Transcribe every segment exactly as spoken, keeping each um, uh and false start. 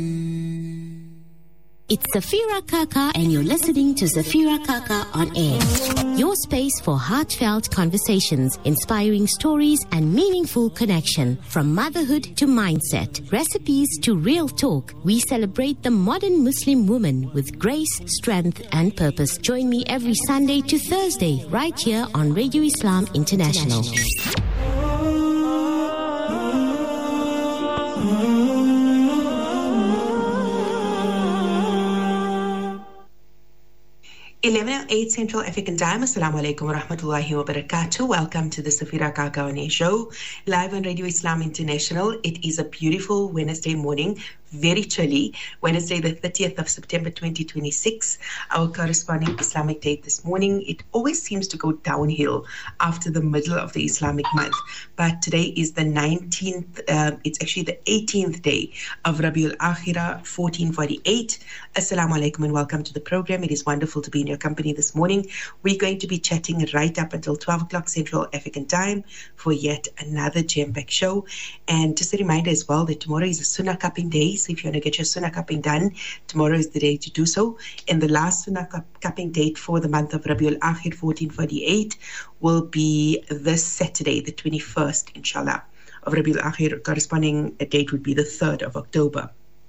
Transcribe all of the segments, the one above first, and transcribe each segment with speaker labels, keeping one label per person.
Speaker 1: It's Zafira Kaka and you're listening to Zafira Kaka on air. Your space for heartfelt conversations, inspiring stories and meaningful connection. From motherhood to mindset, recipes to real talk, we celebrate the modern Muslim woman with grace, strength and purpose. Join me every Sunday to Thursday right here on Radio Islam International.
Speaker 2: eleven oh eight Central African Time. Assalamu alaikum wa rahmatullahi wa barakatuh. Welcome to the Zafira Kaka on Air show, live on Radio Islam International. It is a beautiful Wednesday morning, very chilly. Wednesday, the thirtieth of September, twenty twenty-six. Our corresponding Islamic date this morning. It always seems to go downhill after the middle of the Islamic month. But today is the nineteenth, uh, it's actually the eighteenth day of Rabiul Akhirah, fourteen forty-eight. Assalamu alaikum and welcome to the program. It is wonderful to be in your company this morning. We're going to be chatting right up until twelve o'clock Central African Time for yet another jam-packed show. And just a reminder as well that tomorrow is a Sunnah cupping day. So if you want to get your Sunnah cupping done, tomorrow is the day to do so. And the last Sunnah cupping date for the month of Rabiul Akhir fourteen forty-eight will be this Saturday, the twenty-first, inshallah, of Rabiul Akhir. Corresponding date would be the third of October.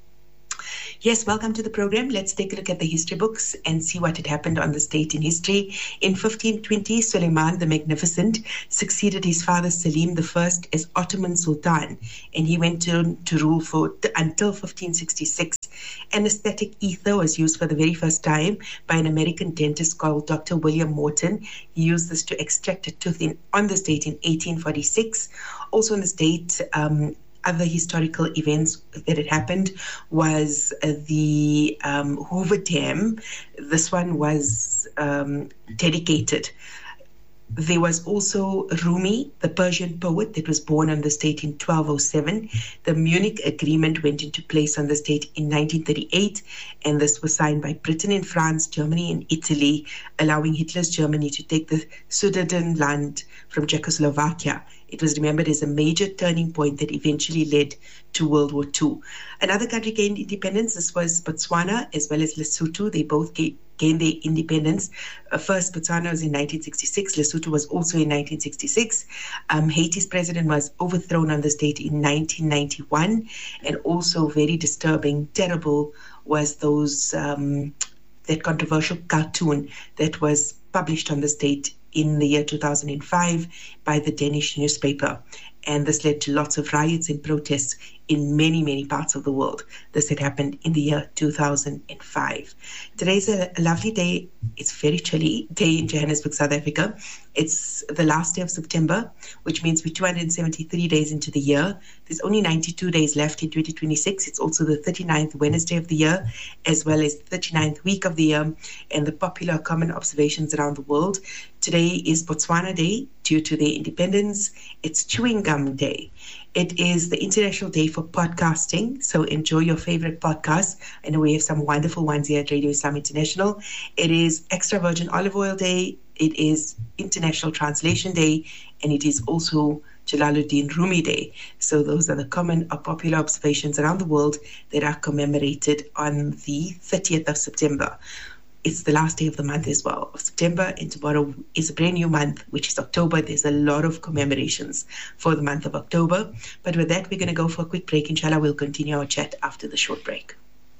Speaker 2: Yes, welcome to the program. Let's take a look at the history books and see what had happened on this date in history. In fifteen twenty, Suleiman the Magnificent succeeded his father Selim the First as Ottoman Sultan, and he went to, to rule for until fifteen sixty-six. Anesthetic ether was used for the very first time by an American dentist called Doctor William Morton. He used this to extract a tooth in, on this date in eighteen forty-six. Also on this date, um, other historical events that had happened was uh, the um, Hoover Dam. This one was um, dedicated. There was also Rumi, the Persian poet that was born on this date in twelve oh seven. The Munich Agreement went into place on this date in nineteen thirty-eight, and this was signed by Britain and France, Germany and Italy, allowing Hitler's Germany to take the Sudetenland from Czechoslovakia. It was remembered as a major turning point that eventually led to World War Two. Another country gained independence. This was Botswana as well as Lesotho. They both gained gained their independence. Uh, first, Botswana was in nineteen sixty-six. Lesotho was also in nineteen sixty-six. Um, Haiti's president was overthrown on this date in nineteen ninety-one. And also very disturbing, terrible, was those um, that controversial cartoon that was published on this date in the year two thousand five by the Danish newspaper. And this led to lots of riots and protests in many, many parts of the world. This had happened in the year two thousand five. Today's a, a lovely day. It's very chilly day in Johannesburg, South Africa. It's the last day of September, which means we're two hundred seventy-three days into the year. There's only ninety-two days left in twenty twenty-six. It's also the thirty-ninth Wednesday of the year, as well as the thirty-ninth week of the year, and the popular common observations around the world. Today is Botswana Day due to their independence. It's Chewing Gum Day. It is the International Day for Podcasting, so enjoy your favorite podcasts. I know we have some wonderful ones here at Radio Islam International. It is Extra Virgin Olive Oil Day. It is International Translation Day, and it is also Jalaluddin Rumi Day. So those are the common or popular observations around the world that are commemorated on the thirtieth of September. It's the last day of the month as well, of September, and tomorrow is a brand new month, which is October. There's a lot of commemorations for the month of October. But with that, we're going to go for a quick break. Inshallah, we'll continue our chat after the short break.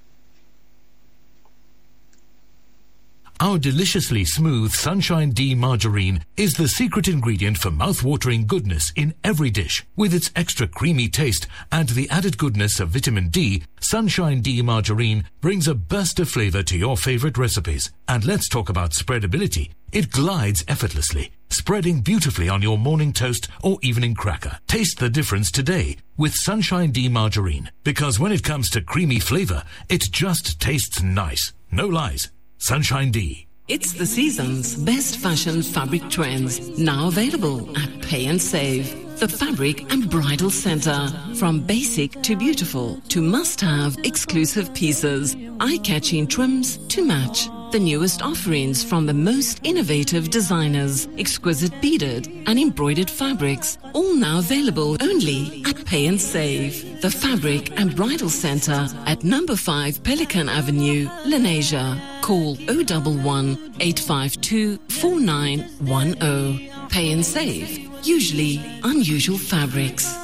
Speaker 3: Our deliciously smooth Sunshine D margarine is the secret ingredient for mouth-watering goodness in every dish. With its extra creamy taste and the added goodness of vitamin D, Sunshine D margarine brings a burst of flavor to your favorite recipes. And let's talk about spreadability. It glides effortlessly, spreading beautifully on your morning toast or evening cracker. Taste the difference today with Sunshine D margarine, because when it comes to creamy flavor, it just tastes nice. No lies. Sunshine D.
Speaker 4: It's the season's best fashion fabric trends, now available at Pay and Save. The Fabric and Bridal Center. From basic to beautiful to must-have exclusive pieces, eye-catching trims to match. The newest offerings from the most innovative designers, exquisite beaded and embroidered fabrics, all now available only at Pay and Save. The Fabric and Bridal Center at number five Pelican Avenue, Lenasia. Call oh one one, eight five two, four nine one oh. Pay and Save. Usually unusual fabrics.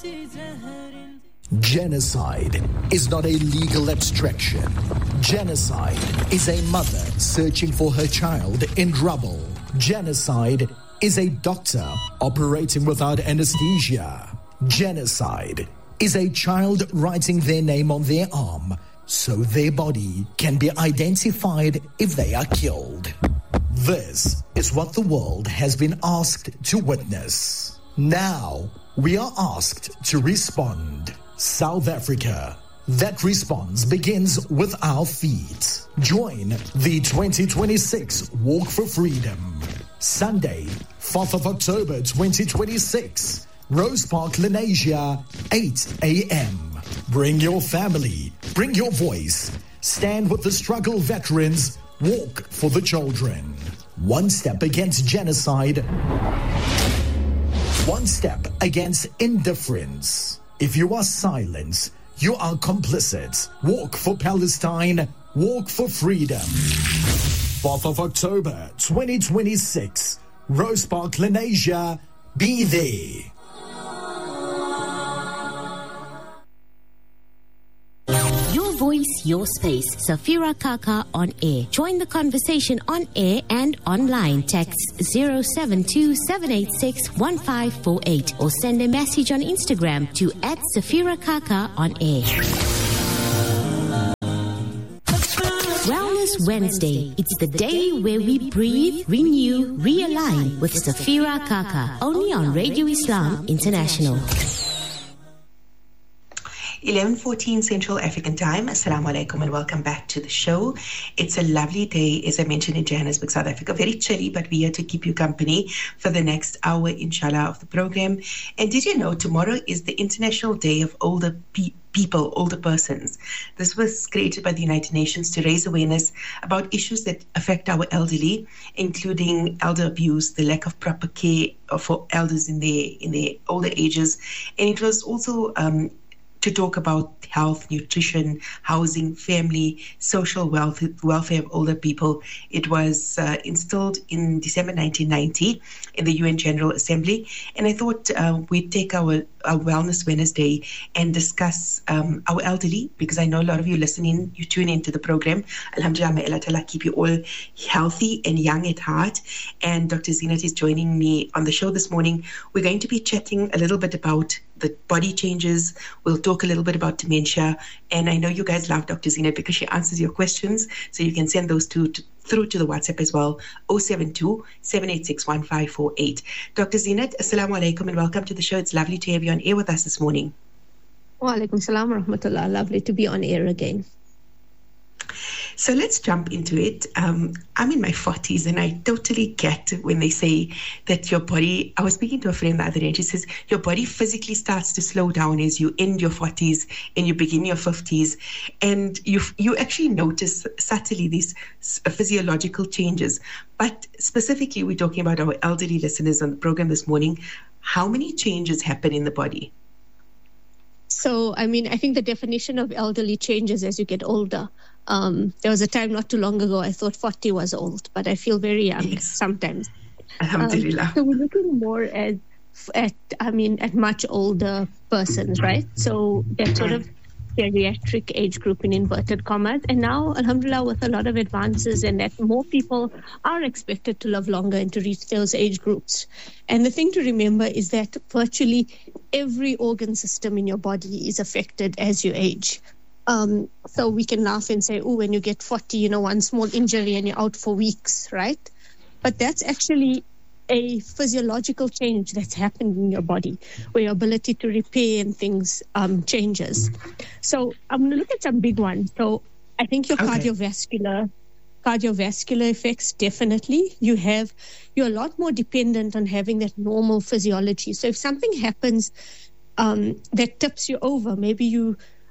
Speaker 5: Genocide is not a legal abstraction. Genocide is a mother searching for her child in rubble. Genocide is a doctor operating without anesthesia. Genocide is a child writing their name on their arm so their body can be identified if they are killed. This is what the world has been asked to witness. Now we are asked to respond. South Africa. That response begins with our feet. Join the twenty twenty-six Walk for Freedom. Sunday, fourth of October twenty twenty-six. Rose Park, Lenasia, eight a.m. Bring your family. Bring your voice. Stand with the struggle veterans. Walk for the children. One step against genocide. One step against indifference. If you are silent, you are complicit. Walk for Palestine. Walk for freedom. fourth of October, twenty twenty-six. Rose Park, Lenasia. Be there.
Speaker 1: Your voice, your space. Safira Kaka on air. Join the conversation on air and online. Text zero seven two, seven eight six, one five four eight or send a message on Instagram to at Safira Kaka on air. Wellness Wednesday. It's the day where we breathe, renew, realign with Safira Kaka. Only on Radio Islam International.
Speaker 2: eleven fourteen Central African Time. Assalamu alaikum and welcome back to the show. It's a lovely day, as I mentioned, in Johannesburg, South Africa. Very chilly, but we're here to keep you company for the next hour, inshallah, of the program. And did you know tomorrow is the International Day of Older Pe- People, Older Persons? This was created by the United Nations to raise awareness about issues that affect our elderly, including elder abuse, the lack of proper care for elders in their in their older ages. And it was also um, to talk about health, nutrition, housing, family, social wealth, welfare of older people. It was uh, installed in December nineteen ninety in the U N General Assembly. And I thought uh, we'd take our, our Wellness Wednesday and discuss um, our elderly, because I know a lot of you listening, you tune into the program. Alhamdulillah, may Allah Ta'ala keep you all healthy and young at heart. And Doctor Zeenat is joining me on the show this morning. We're going to be chatting a little bit about the body changes. We'll talk a little bit about dementia. And I know you guys love Doctor Zeenat because she answers your questions. So you can send those two to, through to the WhatsApp as well, oh seven two, seven eight six, one five four eight. Doctor Zeenat, assalamu alaikum and welcome to the show. It's lovely to have you on air with us this morning.
Speaker 6: Wa alaikum salam wa rahmatullah. Lovely to be on air again.
Speaker 2: So let's jump into it. Um, I'm in my forties and I totally get when they say that your body, I was speaking to a friend the other day and she says, your body physically starts to slow down as you end your forties and you begin your fifties. And you you actually notice subtly these physiological changes. But specifically, we're talking about our elderly listeners on the program this morning. How many changes happen in the body?
Speaker 6: So, I mean, I think the definition of elderly changes as you get older. Um, there was a time not too long ago I thought forty was old, but I feel very young yes. sometimes.
Speaker 2: Alhamdulillah.
Speaker 6: Um, so we're looking more at, at, I mean, at much older persons, right? So that sort of geriatric age group in inverted commas. And now, alhamdulillah, with a lot of advances and that more people are expected to live longer and to reach those age groups. And the thing to remember is that virtually every organ system in your body is affected as you age. Um, so we can laugh and say, oh, when you get forty, you know, one small injury and you're out for weeks, right? But that's actually a physiological change that's happened in your body, where your ability to repair and things um, changes. So I'm going to look at some big ones. So I think your okay. cardiovascular cardiovascular effects, definitely. You have, you're a lot more dependent on having that normal physiology. So if something happens um, that tips you over, maybe you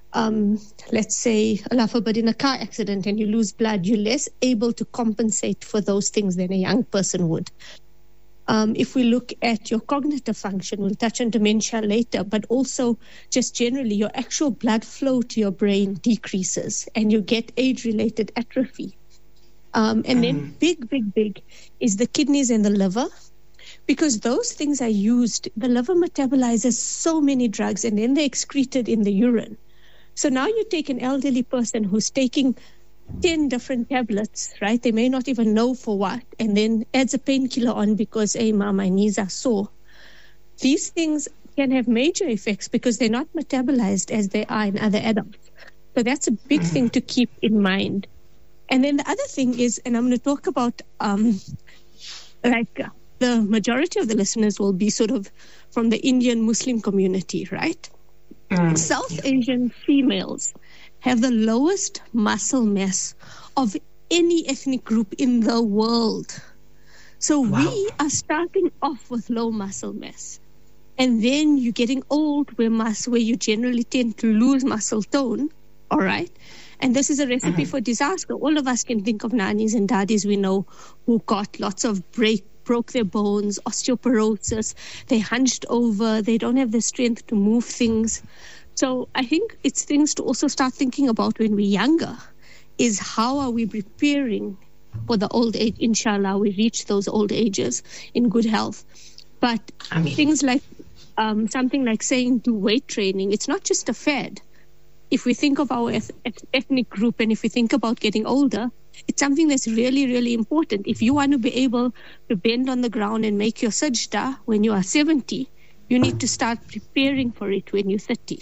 Speaker 6: um, let's say, Allah forbid, in a car accident and you lose blood, you're less able to compensate for those things than a young person would. Um, if we look at your cognitive function, we'll touch on dementia later, but also just generally your actual blood flow to your brain decreases and you get age-related atrophy. Um, and then big, big, big is the kidneys and the liver, because those things are used. The liver metabolizes so many drugs and then they're excreted in the urine. So now you take an elderly person who's taking ten different tablets, right? They may not even know for what, and then adds a painkiller on because, hey, ma, my knees are sore. These things can have major effects because they're not metabolized as they are in other adults. So that's a big thing to keep in mind. And then the other thing is, and I'm going to talk about, um, like uh, the majority of the listeners will be sort of from the Indian Muslim community, right? Mm. South Asian females have the lowest muscle mass of any ethnic group in the world. So wow. we are starting off with low muscle mass. And then you're getting old where, mus- where you generally tend to lose muscle tone, all right? And this is a recipe mm-hmm. for disaster. All of us can think of nannies and daddies we know who got lots of break, broke their bones, osteoporosis, they hunched over, they don't have the strength to move things. So I think it's things to also start thinking about when we're younger, is how are we preparing for the old age? Inshallah, we reach those old ages in good health. But I mean, things like um, something like saying do weight training, it's not just a fad. If we think of our eth- ethnic group and if we think about getting older, it's something that's really, really important. If you want to be able to bend on the ground and make your sajda when you are seventy, you need to start preparing for it when you're thirty.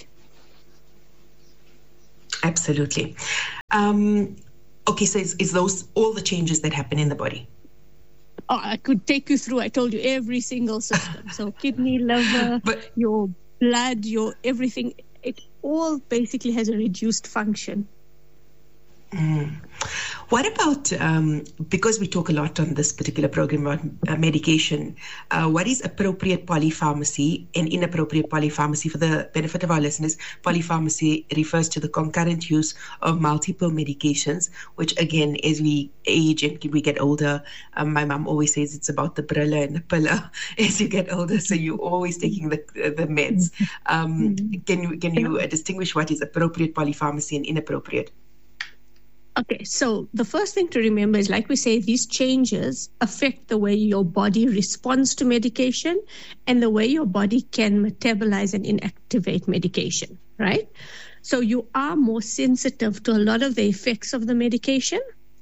Speaker 2: Absolutely. Um, okay, so it's, it's those all the changes that happen in the body.
Speaker 6: Oh, I could take you through. I told you every single system. So kidney, liver, but, your blood, your everything. It all basically has a reduced function.
Speaker 2: Mm. What about, um, because we talk a lot on this particular program about uh, medication, uh, what is appropriate polypharmacy and inappropriate polypharmacy? For the benefit of our listeners, polypharmacy refers to the concurrent use of multiple medications, which again, as we age and we get older, um, my mom always says it's about the brilla and the pilla as you get older, so you're always taking the the meds. Um, can you, can you uh, distinguish what is appropriate polypharmacy and inappropriate?
Speaker 6: Okay, so the first thing to remember is, like we say, these changes affect the way your body responds to medication and the way your body can metabolize and inactivate medication, right? So you are more sensitive to a lot of the effects of the medication.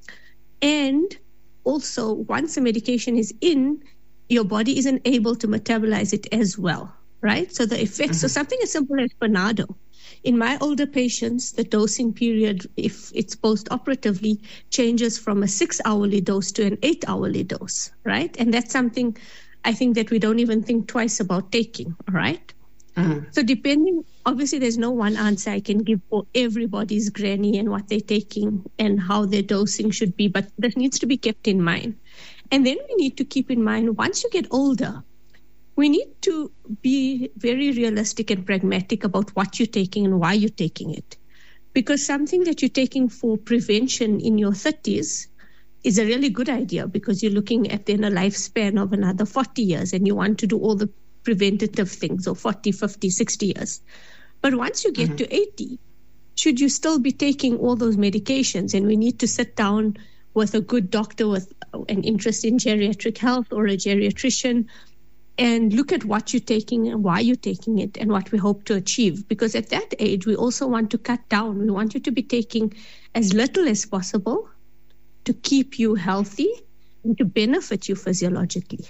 Speaker 6: And also, once the medication is in, your body isn't able to metabolize it as well, right? So the effects, mm-hmm. so something as simple as Panado. In my older patients, the dosing period, if it's post-operatively, changes from a six-hourly dose to an eight-hourly dose, right? And that's something I think that we don't even think twice about taking, all right? Mm-hmm. So depending, obviously there's no one answer I can give for everybody's granny and what they're taking and how their dosing should be, but that needs to be kept in mind. And then we need to keep in mind, once you get older, we need to be very realistic and pragmatic about what you're taking and why you're taking it. Because something that you're taking for prevention in your thirties is a really good idea, because you're looking at then a lifespan of another forty years and you want to do all the preventative things, or forty, fifty, sixty years. But once you get mm-hmm. to eighty, should you still be taking all those medications? And we need to sit down with a good doctor with an interest in geriatric health or a geriatrician and look at what you're taking and why you're taking it and what we hope to achieve. Because at that age, we also want to cut down. We want you to be taking as little as possible to keep you healthy and to benefit you physiologically.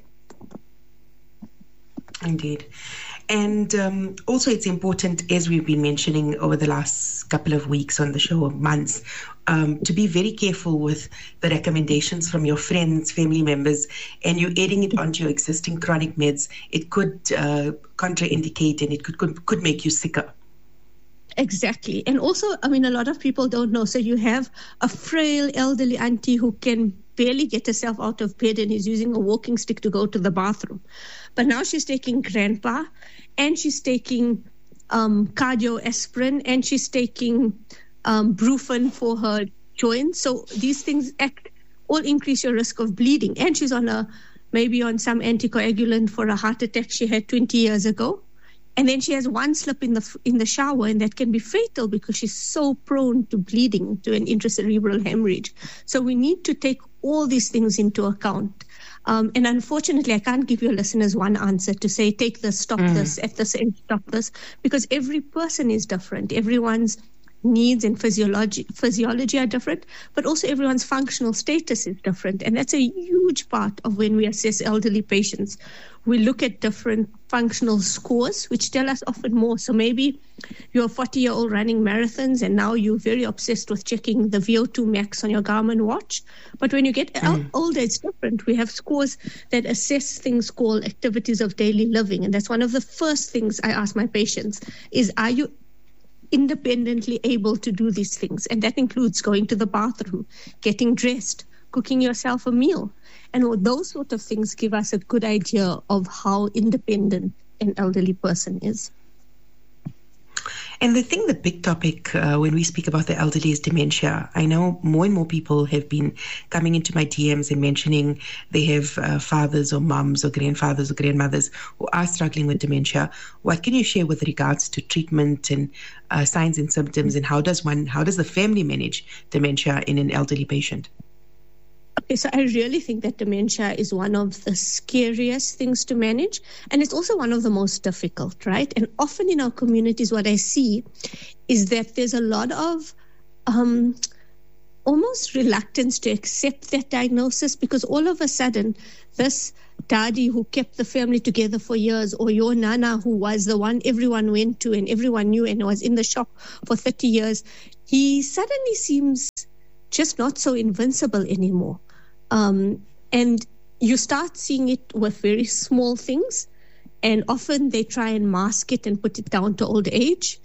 Speaker 2: Indeed. And um, also it's important, as we've been mentioning over the last couple of weeks on the show, or months, um, to be very careful with the recommendations from your friends, family members, and you're adding it onto your existing chronic meds. It could uh, contraindicate and it could, could could make you sicker.
Speaker 6: Exactly. And also, I mean, a lot of people don't know. So you have a frail elderly auntie who can barely get herself out of bed and is using a walking stick to go to the bathroom. But now she's taking grandpa and she's taking um, cardio aspirin, and she's taking um, Brufen for her joints. So these things act all increase your risk of bleeding. And she's on a maybe on some anticoagulant for a heart attack she had twenty years ago. And then she has one slip in the in the shower, and that can be fatal because she's so prone to bleeding, to an intracerebral hemorrhage. So we need to take all these things into account. Um, and unfortunately, I can't give your listeners one answer to say, take this, stop mm. this, at this, and stop this, because every person is different. Everyone's needs and physiology physiology are different, but also everyone's functional status is different. And that's a huge part of when we assess elderly patients. We look at different functional scores, which tell us often more. So maybe you're a forty-year-old running marathons, and now you're very obsessed with checking the V O two max on your Garmin watch. But when you get mm. older, it's different. We have scores that assess things called activities of daily living. And that's one of the first things I ask my patients is, are you independently able to do these things? And that includes going to the bathroom, getting dressed, cooking yourself a meal. And those sort of things give us a good idea of how independent an elderly person is.
Speaker 2: And the thing, the big topic uh, when we speak about the elderly is dementia. I know more and more people have been coming into my D Ms and mentioning they have uh, fathers or mums or grandfathers or grandmothers who are struggling with dementia. What can you share with regards to treatment and uh, signs and symptoms, and how does one, how does the family manage dementia in an elderly patient?
Speaker 6: Okay, so I really think that dementia is one of the scariest things to manage, and it's also one of the most difficult, right? And often in our communities, what I see is that there's a lot of um, almost reluctance to accept that diagnosis, because all of a sudden, this daddy who kept the family together for years, or your nana who was the one everyone went to and everyone knew and was in the shop for thirty years, he suddenly seems just not so invincible anymore. Um, and you start seeing it with very small things, and often they try and mask it and put it down to old age.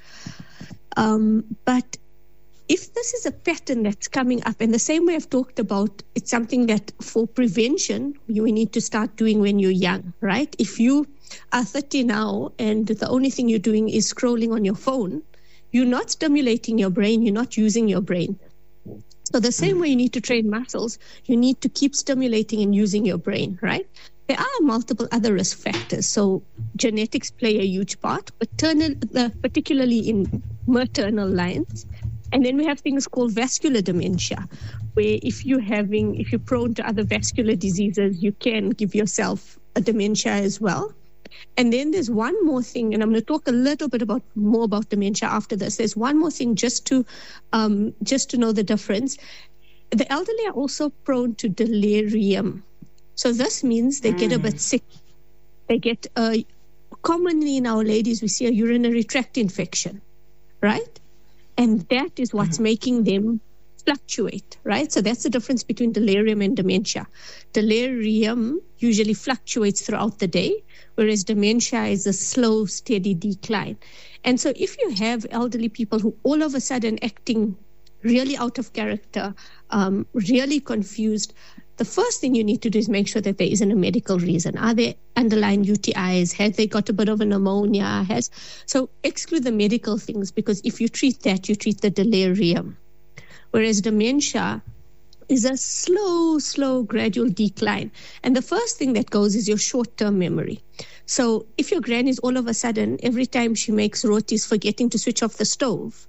Speaker 6: Um, but if this is a pattern that's coming up, and the same way I've talked about, it's something that for prevention, you need to start doing when you're young, right? If you are thirty now and the only thing you're doing is scrolling on your phone, you're not stimulating your brain, you're not using your brain. So the same way you need to train muscles, you need to keep stimulating and using your brain, right? There are multiple other risk factors. So genetics play a huge part, paternal, uh, particularly in maternal lines. And then we have things called vascular dementia, where if you're having, if you're prone to other vascular diseases, you can give yourself a dementia as well. And then there's one more thing, and I'm going to talk a little bit about more about dementia after this. There's one more thing just to um, just to know the difference. The elderly are also prone to delirium. So this means they mm. get a bit sick. They get, uh, commonly in our ladies, we see a urinary tract infection, right? And that is what's mm. making them fluctuate, right? So that's the difference between delirium and dementia. Delirium usually fluctuates throughout the day, whereas dementia is a slow, steady decline. And so if you have elderly people who all of a sudden acting really out of character, um, really confused, the first thing you need to do is make sure that there isn't a medical reason. Are there underlying U T Is? Have they got a bit of a pneumonia? Has So exclude the medical things, because if you treat that, you treat the delirium. Whereas dementia is a slow, slow, gradual decline. And the first thing that goes is your short-term memory. So if your granny is all of a sudden, every time she makes rotis, forgetting to switch off the stove,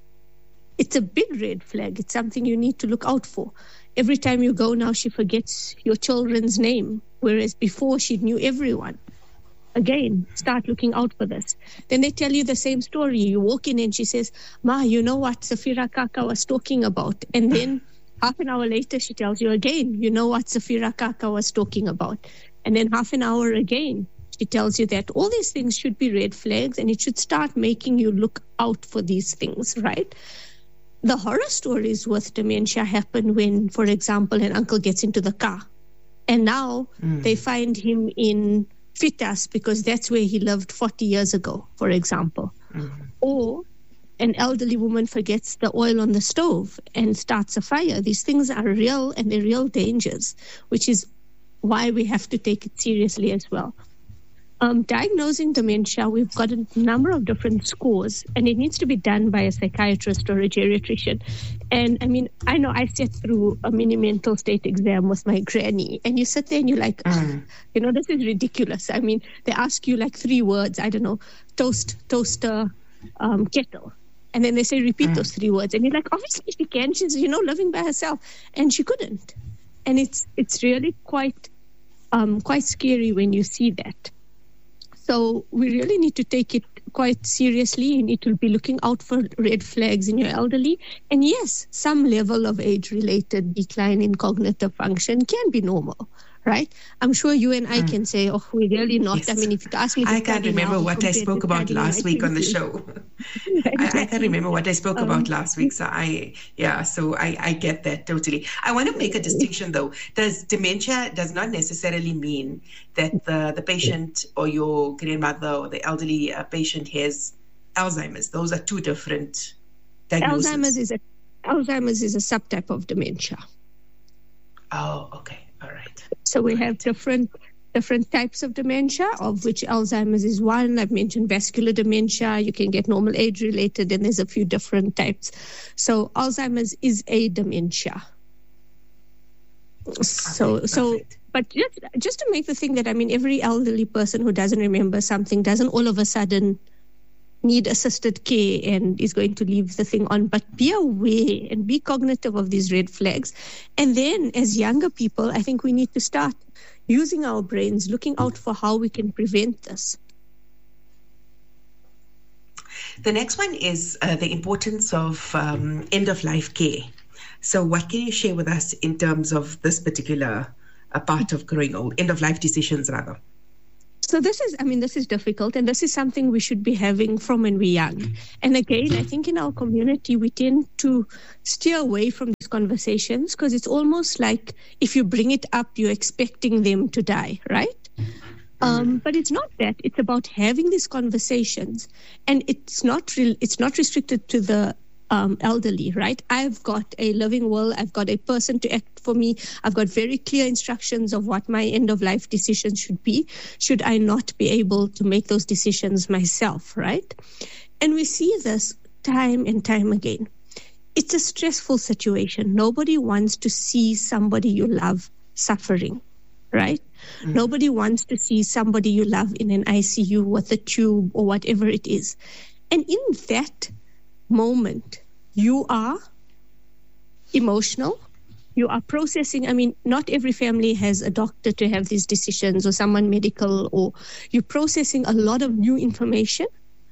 Speaker 6: it's a big red flag. It's something you need to look out for. Every time you go now, she forgets your children's name, whereas before she knew everyone. Again, start looking out for this. Then they tell you the same story. You walk in and she says, Ma, you know what Safira Kaka was talking about? And then half an hour later, she tells you again, you know what Safira Kaka was talking about? And then half an hour again, she tells you that. All these things should be red flags, and it should start making you look out for these things, right? The horror stories with dementia happen when, for example, an uncle gets into the car, and now mm. they find him in Fitas because that's where he lived forty years ago, for example. Mm-hmm. Or an elderly woman forgets the oil on the stove and starts a fire. These things are real, and they're real dangers, which is why we have to take it seriously as well. Um, diagnosing dementia, we've got a number of different scores, and it needs to be done by a psychiatrist or a geriatrician. And I mean, I know I sat through a mini mental state exam with my granny, and you sit there and you're like, mm. you know, this is ridiculous. I mean, they ask you like three words, I don't know, toast, toaster, um, kettle. And then they say, repeat mm. those three words. And you're like, obviously she can. She's, you know, living by herself. And she couldn't. And it's it's really quite um, quite scary when you see that. So we really need to take it quite seriously. You need to be looking out for red flags in your elderly. And yes, some level of age-related decline in cognitive function can be normal, right? I'm sure you and I mm. can say, oh, we're really not. Yes. I mean, if you ask me to
Speaker 2: I can't remember
Speaker 6: now,
Speaker 2: what I spoke about last week on the show. Exactly. I, I can't remember what I spoke um, about last week. So I, yeah, so I, I get that totally. I want to make a distinction though. Does dementia does not necessarily mean that the, the patient or your grandmother or the elderly uh, patient has Alzheimer's. Those are two different diagnoses.
Speaker 6: Alzheimer's is a, Alzheimer's is a subtype of dementia.
Speaker 2: Oh, okay. All right.
Speaker 6: So we have different different types of dementia, of which Alzheimer's is one. I've mentioned vascular dementia. You can get normal age-related, and there's a few different types. So Alzheimer's is a dementia. So, okay, so, but just, just to make the thing that, I mean, every elderly person who doesn't remember something doesn't all of a sudden need assisted care and is going to leave the thing on, but be aware and be cognitive of these red flags. And then as younger people, I think we need to start using our brains, looking out for how we can prevent this.
Speaker 2: The next one is uh, the importance of um, end-of-life care. So what can you share with us in terms of this particular uh, part of growing old, end-of-life decisions rather?
Speaker 6: So this is, I mean, this is difficult, and this is something we should be having from when we're young. And again, I think in our community, we tend to steer away from these conversations because it's almost like if you bring it up, you're expecting them to die, right? Um, but it's not that. It's about having these conversations, and it's not real. It's not restricted to the Um, elderly, right? I've got a living will. I've got a person to act for me. I've got very clear instructions of what my end-of-life decisions should be, should I not be able to make those decisions myself, right? And we see this time and time again. It's a stressful situation. Nobody wants to see somebody you love suffering, right? Mm-hmm. Nobody wants to see somebody you love in an I C U with a tube or whatever it is. And in that moment, you are emotional, you are processing. I mean, not every family has a doctor to have these decisions or someone medical, or you're processing a lot of new information,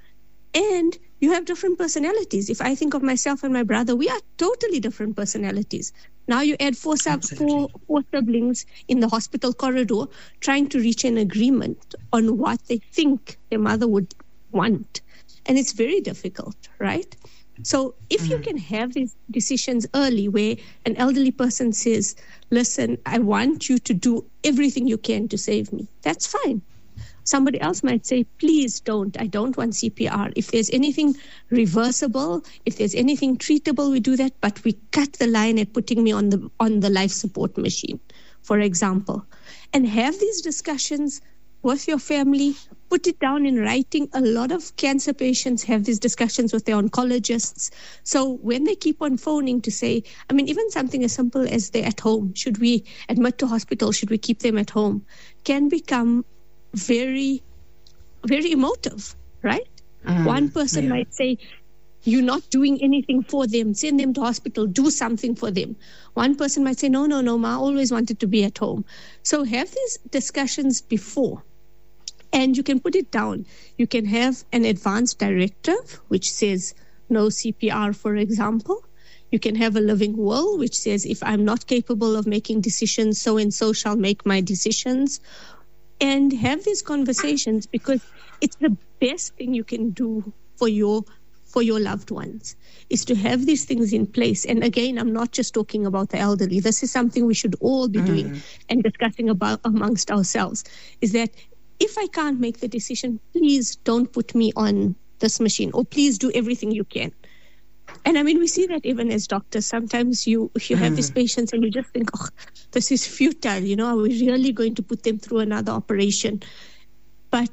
Speaker 6: and you have different personalities. If I think of myself and my brother, we are totally different personalities. Now you add four, sub, four, four siblings in the hospital corridor trying to reach an agreement on what they think their mother would want. And it's very difficult, right? So if mm. you can have these decisions early where an elderly person says, listen, I want you to do everything you can to save me, that's fine. Somebody else might say, please don't. I don't want C P R. If there's anything reversible, if there's anything treatable, we do that, but we cut the line at putting me on the on the life support machine, for example. And have these discussions with your family, put it down in writing. A lot of cancer patients have these discussions with their oncologists. So when they keep on phoning to say, I mean, even something as simple as they're at home, should we admit to hospital, should we keep them at home, can become very, very emotive, right? Mm, One person yeah. might say, you're not doing anything for them, send them to hospital, do something for them. One person might say, no, no, no, Ma always wanted to be at home. So have these discussions before. And you can put it down. You can have an advance directive, which says no C P R, for example. You can have a living will, which says if I'm not capable of making decisions, so-and-so shall make my decisions. And have these conversations because it's the best thing you can do for your for your loved ones, is to have these things in place. And again, I'm not just talking about the elderly. This is something we should all be mm. doing and discussing about amongst ourselves, is that if I can't make the decision, please don't put me on this machine, or please do everything you can. And I mean, we see that even as doctors. Sometimes you you have mm. these patients and you just think, oh, this is futile. You know, are we really going to put them through another operation? but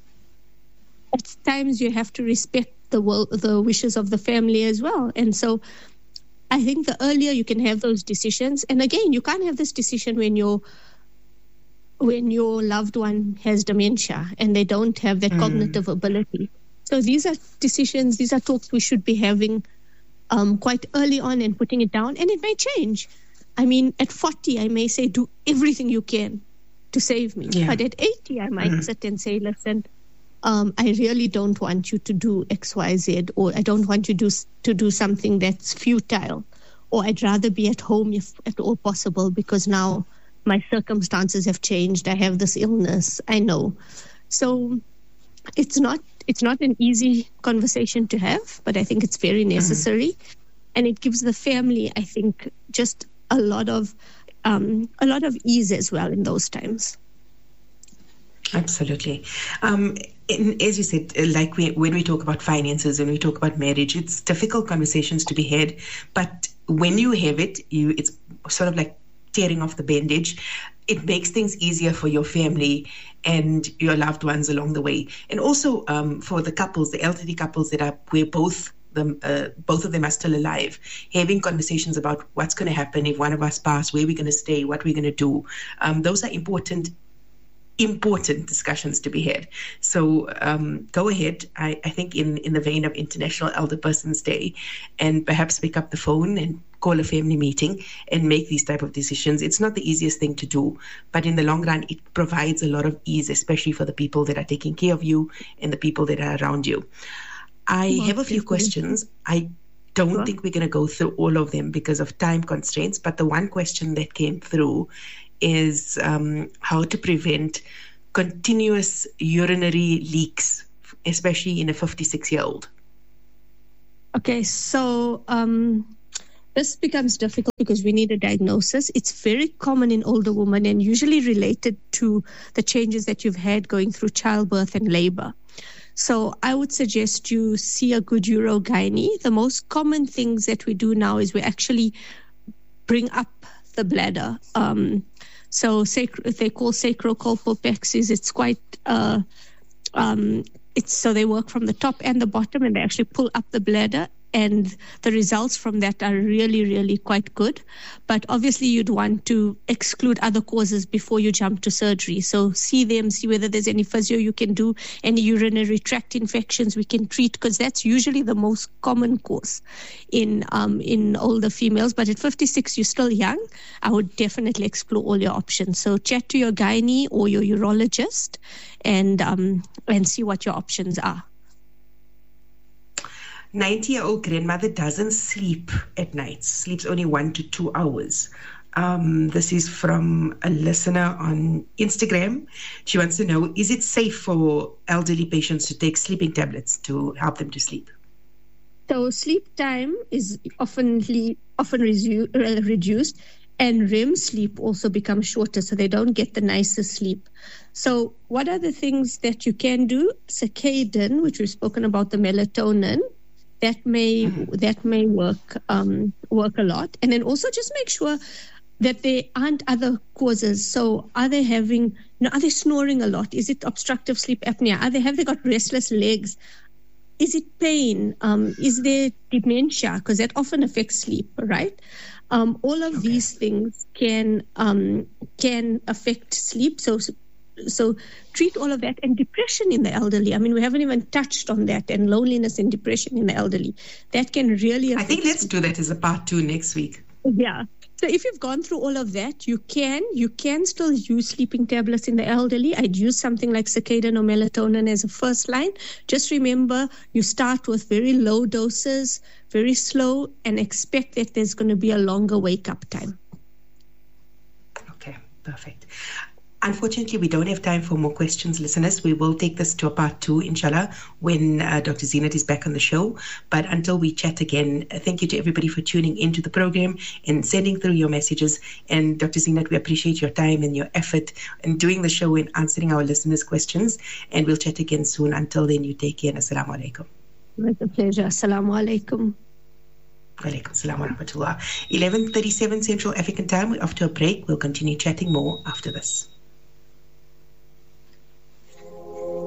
Speaker 6: at times you have to respect the will, the wishes of the family as well. And so I think the earlier you can have those decisions, and again, you can't have this decision when you're when your loved one has dementia and they don't have that mm. cognitive ability. So these are decisions, these are talks we should be having um, quite early on and putting it down, and it may change. I mean, at forty, I may say, do everything you can to save me. Yeah. But at eighty, I might mm. sit and say, listen, um, I really don't want you to do X, Y, Z, or I don't want you to do, to do something that's futile, or I'd rather be at home if at all possible, because now my circumstances have changed. I have this illness. I know. So it's not it's not an easy conversation to have, but I think it's very necessary. Mm. And it gives the family, I think, just a lot of um, a lot of ease as well in those times.
Speaker 2: Absolutely. Um, and as you said, like we, when we talk about finances, when we talk about marriage, it's difficult conversations to be had. But when you have it, you it's sort of like tearing off the bandage. It makes things easier for your family and your loved ones along the way. And also um, for the couples, the elderly couples that are where both them, uh, both of them are still alive, having conversations about what's going to happen if one of us pass, where we're going to stay, what we're going to do. Um, those are important important discussions to be had. So um, go ahead, I, I think in, in the vein of International Elder Persons Day, and perhaps pick up the phone and call a family meeting and make these type of decisions. It's not the easiest thing to do, but in the long run, it provides a lot of ease, especially for the people that are taking care of you and the people that are around you. I have a few questions. I don't sure. think we're going to go through all of them because of time constraints, but the one question that came through is um, how to prevent continuous urinary leaks, especially in a fifty-six-year-old.
Speaker 6: Okay, so um, this becomes difficult because we need a diagnosis. It's very common in older women and usually related to the changes that you've had going through childbirth and labor. So I would suggest you see a good urogyne. The most common things that we do now is we actually bring up the bladder. Um, so sacro, they call sacrocolpopexis. It's quite, uh, um, it's so they work from the top and the bottom, and they actually pull up the bladder. And the results from that are really, really quite good. But obviously, you'd want to exclude other causes before you jump to surgery. So see them, see whether there's any physio you can do, any urinary tract infections we can treat, because that's usually the most common cause in um, in older females. But at fifty-six, you're still young. I would definitely explore all your options. So chat to your gynae or your urologist and um, and see what your options are.
Speaker 2: ninety-year-old grandmother doesn't sleep at night, sleeps only one to two hours. Um, this is from a listener on Instagram. She wants to know, is it safe for elderly patients to take sleeping tablets to help them to sleep?
Speaker 6: So sleep time is often, often resu- uh, reduced, and R E M sleep also becomes shorter, so they don't get the nicest sleep. So what are the things that you can do? Circadian, which we've spoken about, the melatonin, that may that may work um, work a lot. And then also just make sure that there aren't other causes. So are they having, you know, are they snoring a lot? Is it obstructive sleep apnea? Are they, have they got restless legs? Is it pain? Um, is there dementia? Because that often affects sleep, right? Um, all of okay. these things can um, can affect sleep. So So treat all of that. And depression in the elderly, I mean, we haven't even touched on that, and loneliness and depression in the elderly. That can really affect.
Speaker 2: I think let's do that as a part two next week.
Speaker 6: Yeah. So if you've gone through all of that, you can you can still use sleeping tablets in the elderly. I'd use something like Circadian or melatonin as a first line. Just remember, you start with very low doses, very slow, and expect that there's going to be a longer wake-up time.
Speaker 2: Okay, perfect. Unfortunately, we don't have time for more questions, listeners. We will take this to a part two, inshallah, when uh, Doctor Zeenat is back on the show. But until we chat again, uh, thank you to everybody for tuning into the program and sending through your messages. And Doctor Zeenat, we appreciate your time and your effort in doing the show and answering our listeners' questions. And we'll chat again soon. Until then, you take care. Assalamu alaikum.
Speaker 6: It's a pleasure. Assalamu alaikum.
Speaker 2: Walaikum salam wa rahmatullah. eleven thirty-seven Central African Time. We're off to a break. We'll continue chatting more after this.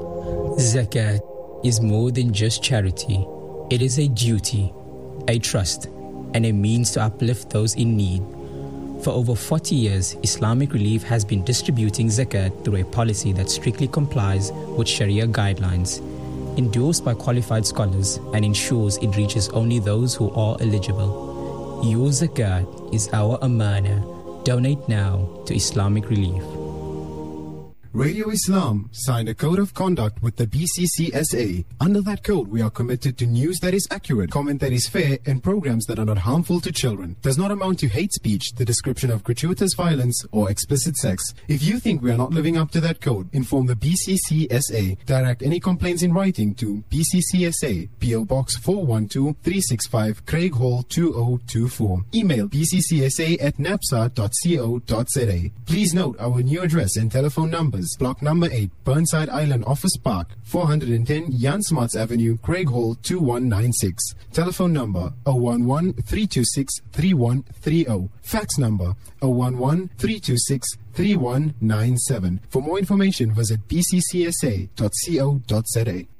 Speaker 7: Zakat is more than just charity. It is a duty, a trust, and a means to uplift those in need. For over forty years, Islamic Relief has been distributing zakat through a policy that strictly complies with Sharia guidelines, endorsed by qualified scholars, and ensures it reaches only those who are eligible. Your zakat is our amana. Donate now to Islamic Relief.
Speaker 8: Radio Islam signed a code of conduct with the B C C S A. Under that code, we are committed to news that is accurate, comment that is fair, and programs that are not harmful to children. Does not amount to hate speech, the description of gratuitous violence, or explicit sex. If you think we are not living up to that code, inform the B C C S A. Direct any complaints in writing to B C C S A, P O Box four one two, three six five, Craig Hall two oh two four. Email b c c s a at napsa dot co dot z a. Please note our new address and telephone numbers. Block number eight, Burnside Island Office Park, four hundred ten Jan Smarts Avenue, Craig Hall two one nine six. Telephone number zero one one, three two six, three one three zero. Fax number zero one one, three two six, three one nine seven. For more information, visit b c c s a dot co dot z a.